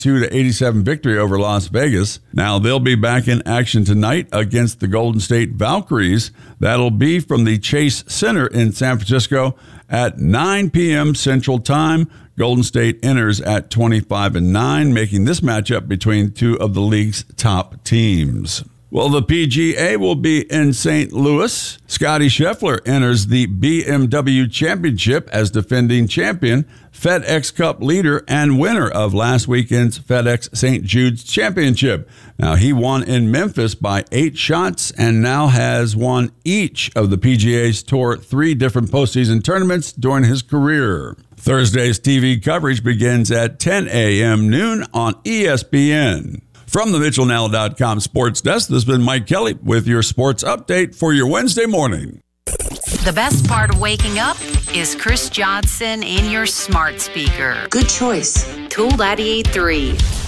82-87 victory over Las Vegas. Now they'll be back in action tonight against the Golden State Valkyries. That'll be from the Chase Center in San Francisco at 9 p.m. Central Time. Golden State enters at 25-9, making this matchup between two of the league's top teams. Well, the PGA will be in St. Louis. Scotty Scheffler enters the BMW Championship as defending champion, FedEx Cup leader, and winner of last weekend's FedEx St. Jude's Championship. Now, he won in Memphis by 8 shots and now has won each of the PGA's Tour 3 different postseason tournaments during his career. Thursday's TV coverage begins at 10 a.m. noon on ESPN. From the MitchellNow.com Sports Desk, this has been Mike Kelly with your sports update for your Wednesday morning. The best part of waking up is Chris Johnson in your smart speaker. Good choice. Tool 98.3.